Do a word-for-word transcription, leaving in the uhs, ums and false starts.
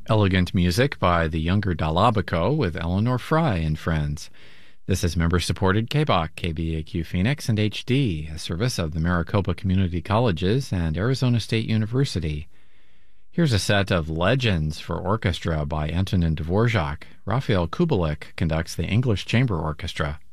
Elegant music by the Younger Dalabaco with Eleanor Fry and Friends. This is member-supported K B O C, K B A Q Phoenix, and H D, a service of the Maricopa Community Colleges and Arizona State University. Here's a set of Legends for Orchestra by Antonin Dvorak. Raphael Kubelik conducts the English Chamber Orchestra.